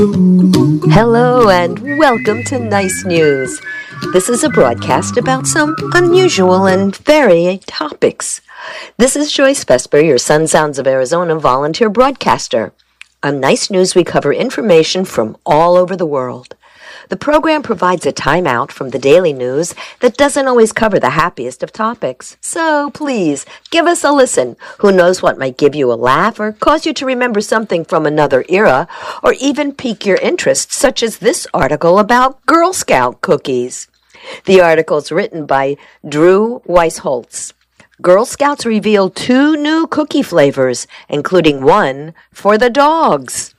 Hello and welcome to Nice News. This is a broadcast about some unusual and varied topics. This is Joyce Vesper, your Sun Sounds of Arizona volunteer broadcaster. On Nice News, we cover information from all over the world. The program provides a timeout from the daily news that doesn't always cover the happiest of topics. So please, give us a listen. Who knows what might give you a laugh or cause you to remember something from another era, or even pique your interest, such as this article about Girl Scout cookies. The article is written by Drew Weisholtz. Girl Scouts reveal 2 new cookie flavors, including one for the dogs.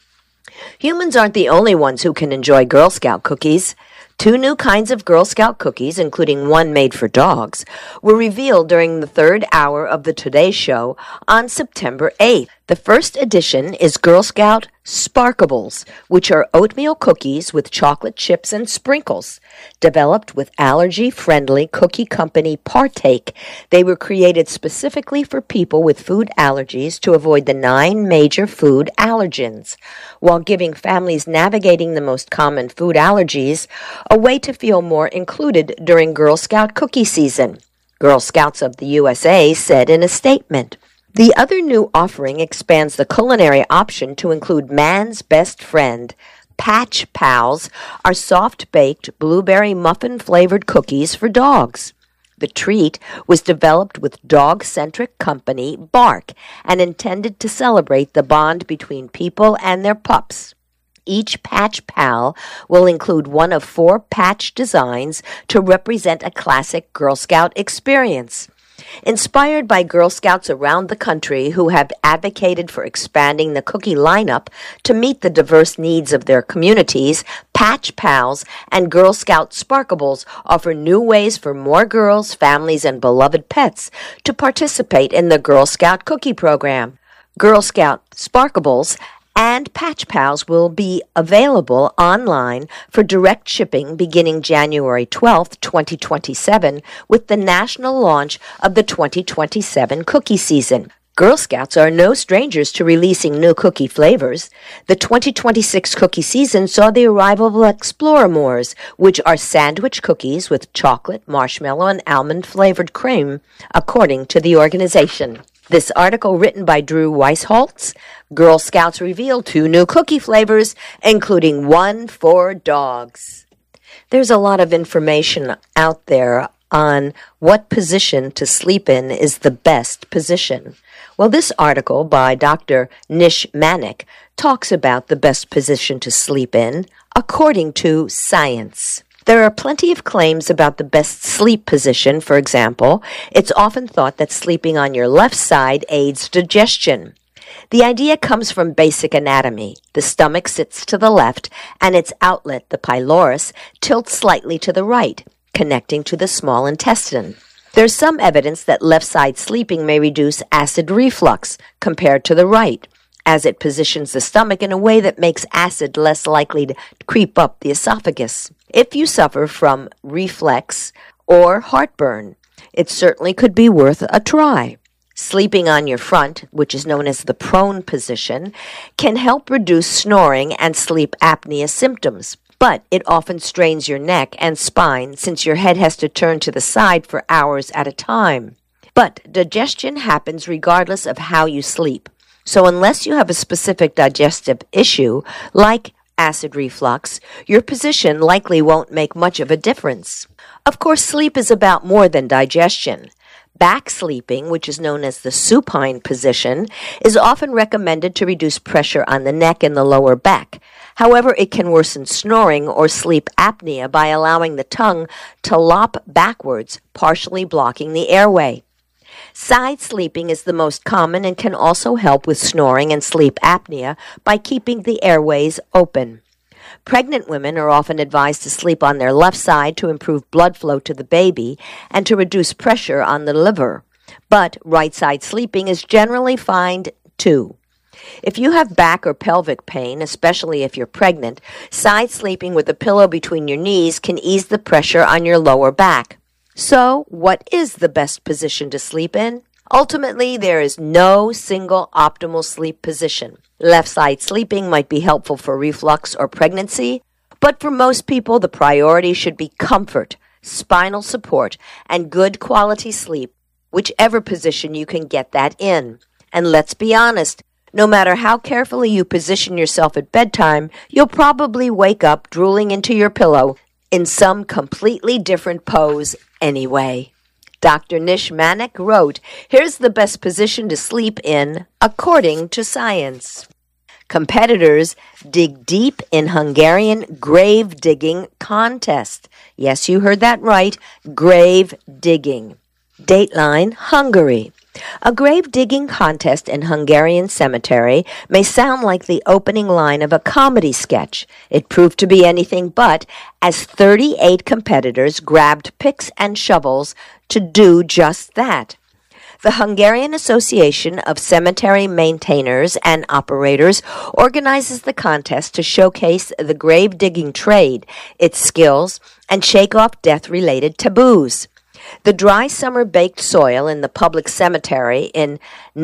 Humans aren't the only ones who can enjoy Girl Scout cookies. 2 new kinds of Girl Scout cookies, including one made for dogs, were revealed during the 3rd hour of the Today Show on September 8th. The first edition is Girl Scout Sparkables, which are oatmeal cookies with chocolate chips and sprinkles. Developed with allergy-friendly cookie company Partake, they were created specifically for people with food allergies to avoid the 9 major food allergens, while giving families navigating the most common food allergies a way to feel more included during Girl Scout cookie season, Girl Scouts of the USA said in a statement. The other new offering expands the culinary option to include man's best friend. Patch Pals are soft-baked blueberry muffin-flavored cookies for dogs. The treat was developed with dog-centric company Bark and intended to celebrate the bond between people and their pups. Each Patch Pal will include one of 4 patch designs to represent a classic Girl Scout experience. Inspired by Girl Scouts around the country who have advocated for expanding the cookie lineup to meet the diverse needs of their communities, Patch Pals and Girl Scout Sparkables offer new ways for more girls, families, and beloved pets to participate in the Girl Scout cookie program. Girl Scout Sparkables and Patch Pals will be available online for direct shipping beginning January 12, 2027, with the national launch of the 2027 cookie season. Girl Scouts are no strangers to releasing new cookie flavors. The 2026 cookie season saw the arrival of Exploramores, which are sandwich cookies with chocolate, marshmallow, and almond-flavored cream, according to the organization. This article, written by Drew Weisholtz, Girl Scouts reveal 2 new cookie flavors, including one for dogs. There's a lot of information out there on what position to sleep in is the best position. Well, this article by Dr. Nish Manik talks about the best position to sleep in according to science. There are plenty of claims about the best sleep position. For example, it's often thought that sleeping on your left side aids digestion. The idea comes from basic anatomy. The stomach sits to the left, and its outlet, the pylorus, tilts slightly to the right, connecting to the small intestine. There's some evidence that left-side sleeping may reduce acid reflux compared to the right, as it positions the stomach in a way that makes acid less likely to creep up the esophagus. If you suffer from reflux or heartburn, it certainly could be worth a try. Sleeping on your front, which is known as the prone position, can help reduce snoring and sleep apnea symptoms, but it often strains your neck and spine since your head has to turn to the side for hours at a time. But digestion happens regardless of how you sleep. So unless you have a specific digestive issue, like acid reflux, your position likely won't make much of a difference. Of course, sleep is about more than digestion. Back sleeping, which is known as the supine position, is often recommended to reduce pressure on the neck and the lower back. However, it can worsen snoring or sleep apnea by allowing the tongue to lop backwards, partially blocking the airway. Side sleeping is the most common and can also help with snoring and sleep apnea by keeping the airways open. Pregnant women are often advised to sleep on their left side to improve blood flow to the baby and to reduce pressure on the liver. But right side sleeping is generally fine too. If you have back or pelvic pain, especially if you're pregnant, side sleeping with a pillow between your knees can ease the pressure on your lower back. So, what is the best position to sleep in? Ultimately, there is no single optimal sleep position. Left side sleeping might be helpful for reflux or pregnancy, but for most people, the priority should be comfort, spinal support, and good quality sleep, whichever position you can get that in. And let's be honest, no matter how carefully you position yourself at bedtime, you'll probably wake up drooling into your pillow in some completely different pose anyway. Dr. Nish Manek wrote, "Here's the best position to sleep in according to science." Competitors dig deep in Hungarian grave digging contest. Yes, you heard that right, grave digging. Dateline, Hungary. A grave digging contest in Hungarian cemetery may sound like the opening line of a comedy sketch. It proved to be anything but, as 38 competitors grabbed picks and shovels to do just that. The Hungarian Association of Cemetery Maintainers and Operators organizes the contest to showcase the grave digging trade, its skills, and shake off death-related taboos. The dry summer baked soil in the public cemetery in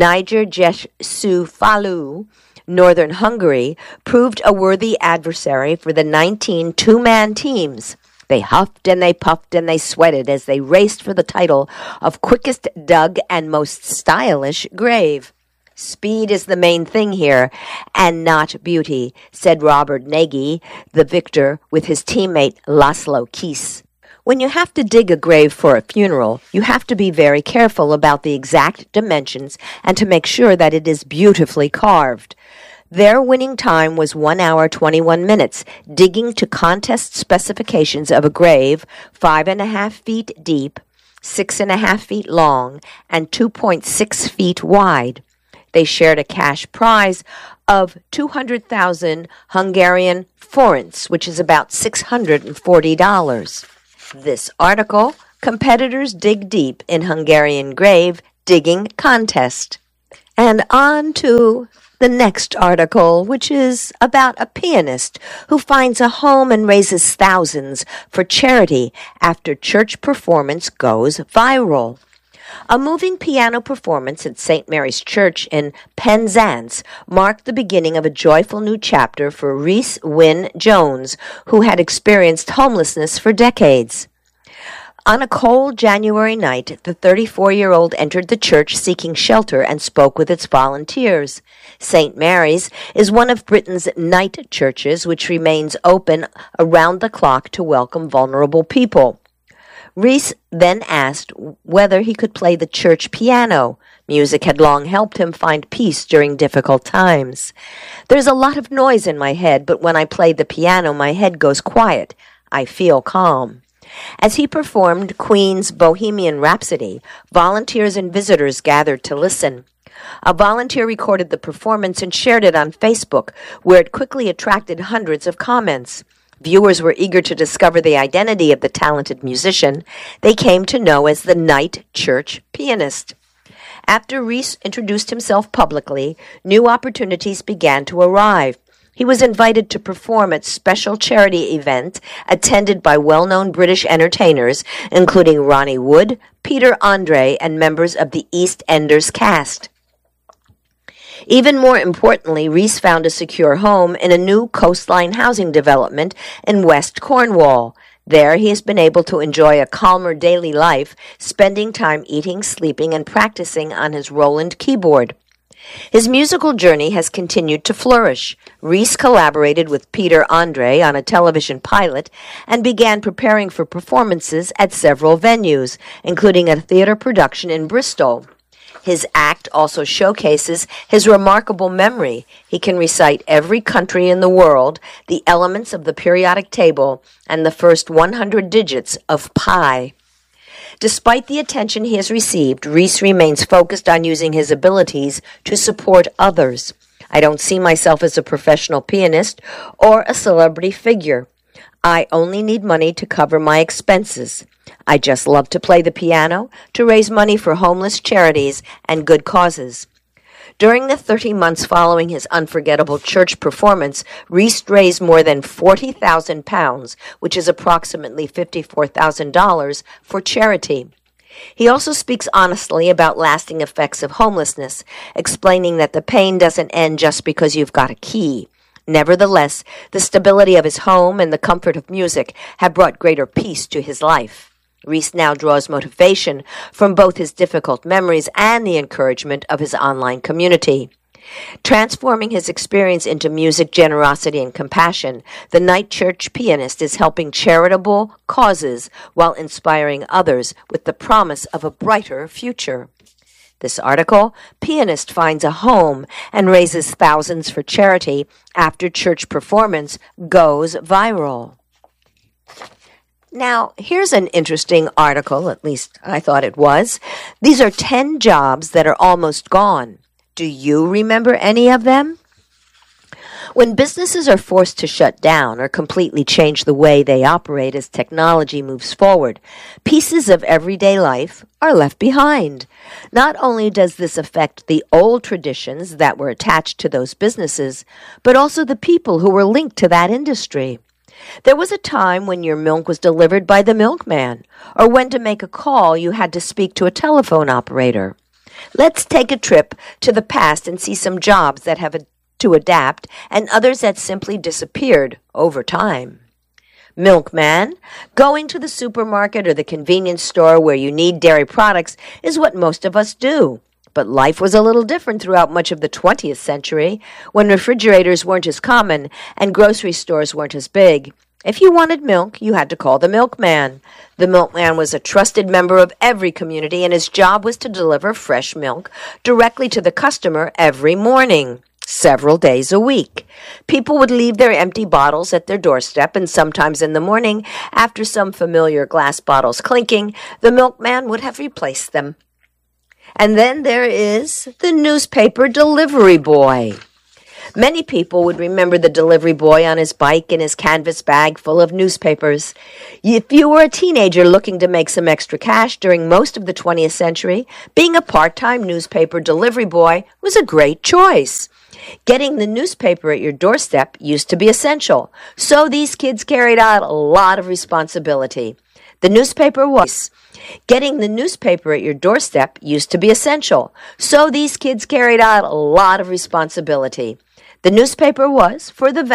Nigergesüfalu, northern Hungary, proved a worthy adversary for the 19 two-man teams. They huffed and they puffed and they sweated as they raced for the title of quickest dug and most stylish grave. Speed is the main thing here, and not beauty, said Robert Nagy, the victor, with his teammate Laszlo Kiss. When you have to dig a grave for a funeral, you have to be very careful about the exact dimensions and to make sure that it is beautifully carved. Their winning time was 1 hour 21 minutes, digging to contest specifications of a grave 5.5 feet deep, 6.5 feet long, and 2.6 feet wide. They shared a cash prize of 200,000 Hungarian forints, which is about $640. This article, Competitors Dig Deep in Hungarian Grave Digging Contest. And on to the next article, which is about a pianist who finds a home and raises thousands for charity after church performance goes viral. A moving piano performance at St. Mary's Church in Penzance marked the beginning of a joyful new chapter for Reese Wynne Jones, who had experienced homelessness for decades. On a cold January night, the 34-year-old entered the church seeking shelter and spoke with its volunteers. St. Mary's is one of Britain's night churches, which remains open around the clock to welcome vulnerable people. Reese then asked whether he could play the church piano. Music had long helped him find peace during difficult times. "There's a lot of noise in my head, but when I play the piano, my head goes quiet. I feel calm." As he performed Queen's Bohemian Rhapsody, volunteers and visitors gathered to listen. A volunteer recorded the performance and shared it on Facebook, where it quickly attracted hundreds of comments. Viewers were eager to discover the identity of the talented musician they came to know as the night church pianist. After Reese introduced himself publicly, new opportunities began to arrive. He was invited to perform at special charity events attended by well-known British entertainers, including Ronnie Wood, Peter Andre, and members of the EastEnders cast. Even more importantly, Reese found a secure home in a new coastline housing development in West Cornwall. There he has been able to enjoy a calmer daily life, spending time eating, sleeping, and practicing on his Roland keyboard. His musical journey has continued to flourish. Reese collaborated with Peter Andre on a television pilot and began preparing for performances at several venues, including a theater production in Bristol. His act also showcases his remarkable memory. He can recite every country in the world, the elements of the periodic table, and the first 100 digits of pi. Despite the attention he has received, Reese remains focused on using his abilities to support others. "I don't see myself as a professional pianist or a celebrity figure. I only need money to cover my expenses. I just love to play the piano, to raise money for homeless charities and good causes." During the 30 months following his unforgettable church performance, Reese raised more than £40,000, which is approximately $54,000, for charity. He also speaks honestly about lasting effects of homelessness, explaining that the pain doesn't end just because you've got a key. Nevertheless, the stability of his home and the comfort of music have brought greater peace to his life. Reese now draws motivation from both his difficult memories and the encouragement of his online community. Transforming his experience into music, generosity, and compassion, the night church pianist is helping charitable causes while inspiring others with the promise of a brighter future. This article, Pianist Finds a Home and Raises Thousands for Charity After Church Performance, goes viral. Now, here's an interesting article, at least I thought it was. These are 10 jobs that are almost gone. Do you remember any of them? When businesses are forced to shut down or completely change the way they operate as technology moves forward, pieces of everyday life are left behind. Not only does this affect the old traditions that were attached to those businesses, but also the people who were linked to that industry. There was a time when your milk was delivered by the milkman, or when to make a call you had to speak to a telephone operator. Let's take a trip to the past and see some jobs that have to adapt and others that simply disappeared over time. Milkman, going to the supermarket or the convenience store where you need dairy products is what most of us do. But life was a little different throughout much of the 20th century, when refrigerators weren't as common and grocery stores weren't as big. If you wanted milk, you had to call the milkman. The milkman was a trusted member of every community, and his job was to deliver fresh milk directly to the customer every morning, several days a week. People would leave their empty bottles at their doorstep, and sometimes in the morning, after some familiar glass bottles clinking, the milkman would have replaced them. And then there is the newspaper delivery boy. Many people would remember the delivery boy on his bike and his canvas bag full of newspapers. If you were a teenager looking to make some extra cash during most of the 20th century, being a part-time newspaper delivery boy was a great choice. Getting the newspaper at your doorstep used to be essential, so these kids carried out a lot of responsibility. Getting the newspaper at your doorstep used to be essential, so these kids carried out a lot of responsibility. The newspaper was, for the